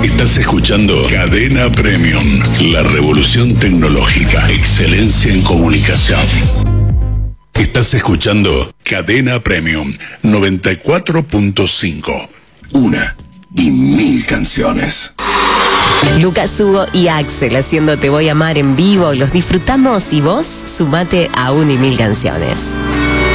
Estás escuchando Cadena Premium, la revolución tecnológica, excelencia en comunicación. Estás escuchando Cadena Premium 94.5. Una y mil canciones. Lucas Hugo y Axel haciendo Te Voy a Amar en vivo. Los disfrutamos y vos sumate a 1 y 1000 canciones.